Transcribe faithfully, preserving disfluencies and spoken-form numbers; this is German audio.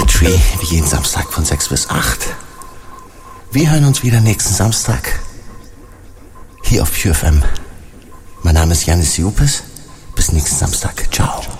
Poetry, wie jeden Samstag von sechs bis acht. Wir hören uns wieder nächsten Samstag hier auf Pure F M. Mein Name ist Janis Jupes. Bis nächsten Samstag. Ciao.